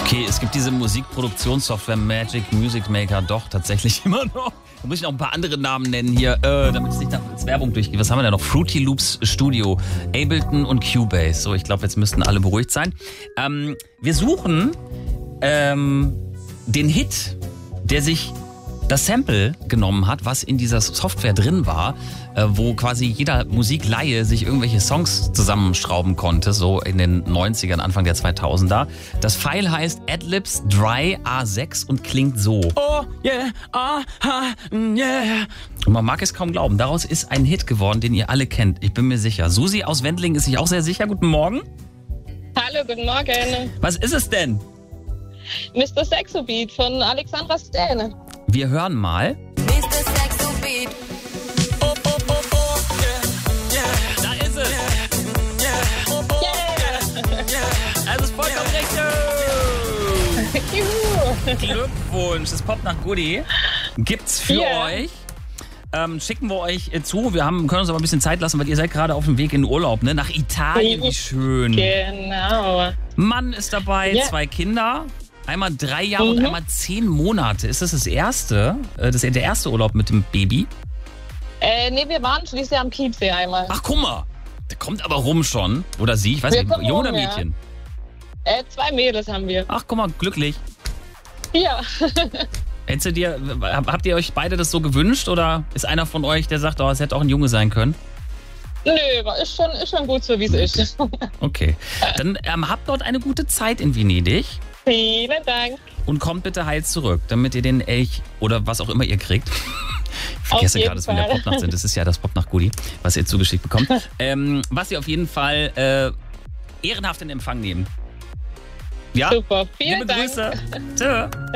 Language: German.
Okay, es gibt diese Musikproduktionssoftware Magic Music Maker doch tatsächlich immer noch. Da muss ich noch ein paar andere Namen nennen hier, damit es nicht als Werbung durchgeht. Was haben wir denn noch? Fruity Loops Studio, Ableton und Cubase. So, ich glaube, jetzt müssten alle beruhigt sein. Wir suchen den Hit, der sich das Sample genommen hat, was in dieser Software drin war, wo quasi jeder Musikleihe sich irgendwelche Songs zusammenschrauben konnte, so in den 90ern, Anfang der 2000er. Das File heißt Adlibs Dry A6 und klingt so. Oh yeah, yeah. Und man mag es kaum glauben, daraus ist ein Hit geworden, den ihr alle kennt. Ich bin mir sicher. Susi aus Wendling ist sich auch sehr sicher. Guten Morgen. Hallo, guten Morgen. Was ist es denn? Mr. Sexo Beat von Alexandra Stern. Wir hören mal. Mr. Sexo Beat. Oh, oh, oh, oh, yeah, yeah. Da ist es. Yeah. Es ist vollkommen richtig. Juhu. Glückwunsch. Das Pop nach Goodie gibt's für Ja. euch. Schicken wir euch zu. Wir können uns aber ein bisschen Zeit lassen, weil ihr seid gerade auf dem Weg in den Urlaub, ne? Nach Italien. Wie schön. Genau. Mann ist dabei, Ja. 2 Kinder. Einmal 3 Jahre und einmal 10 Monate. Ist das der erste Urlaub mit dem Baby? Nee, wir waren schließlich am Chiemsee einmal. Ach, guck mal. Der kommt aber rum schon. Oder sie, ich weiß Wir nicht, kommen Junge oder rum, ja. Mädchen? 2 Mädels haben wir. Ach, guck mal, glücklich. Ja. Habt ihr euch beide das so gewünscht oder ist einer von euch, der sagt, oh, es hätte auch ein Junge sein können? Nö, ist schon gut so, wie es ist. Okay. Dann habt dort eine gute Zeit in Venedig Vielen Dank. und kommt bitte heil zurück, damit ihr den Elch oder was auch immer ihr kriegt. Ich vergesse Auf jeden gerade, dass wir in der Fall. Popnacht sind. Das ist ja das Pop nach Goodie, was ihr zugeschickt bekommt. Was ihr auf jeden Fall ehrenhaft in Empfang nehmen. Ja? Super. Vielen Liebe Dank. Grüße. Tschö.